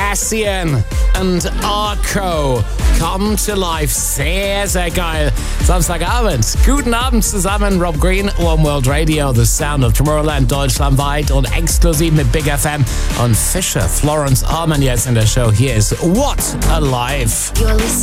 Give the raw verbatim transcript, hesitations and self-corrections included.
Cassian und Arco. Come to Life. Sehr, sehr geil. Samstagabend. Guten Abend zusammen. Rob Green, One World Radio, The Sound of Tomorrowland, deutschlandweit und exklusiv mit Big F M und Fisher, Florence Arman jetzt in der Show. Hier ist What a Life.